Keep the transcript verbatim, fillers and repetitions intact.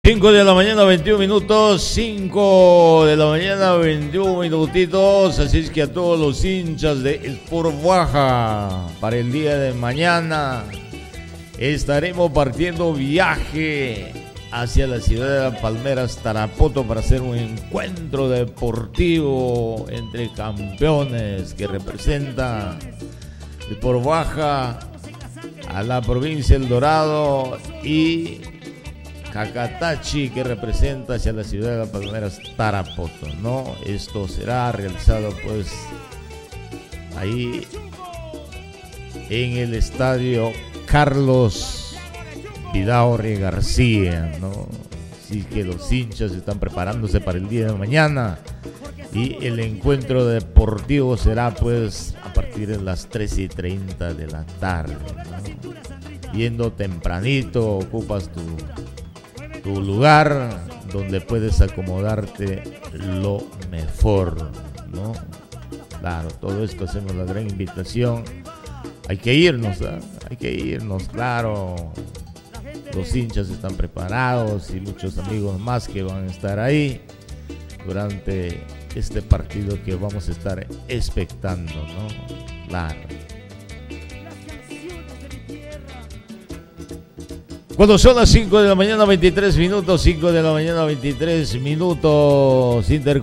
cinco de la mañana, veintiún minutos, cinco de la mañana, veintiún minutitos, así es que a todos los hinchas de Sport Baja, para el día de mañana estaremos partiendo viaje hacia la ciudad de Palmeras, Tarapoto, para hacer un encuentro deportivo entre campeones que representa Sport Baja a la provincia del Dorado y Cacatachi, que representa hacia la ciudad de las Palmeras, Tarapoto, ¿no? Esto será realizado pues ahí en el estadio Carlos Vidaurri García, ¿no? Así que los hinchas están preparándose para el día de mañana y el encuentro deportivo será pues a partir de las tres y treinta de la tarde, ¿no? Yendo tempranito ocupas tu tu lugar donde puedes acomodarte lo mejor, ¿no? Claro, todo esto hacemos la gran invitación. Hay que irnos, ¿eh? Hay que irnos, claro. Los hinchas están preparados y muchos amigos más que van a estar ahí durante este partido que vamos a estar expectando, ¿no? Claro. Cuando son las cinco de la mañana, veintitrés minutos, cinco de la mañana, veintitrés minutos, Inter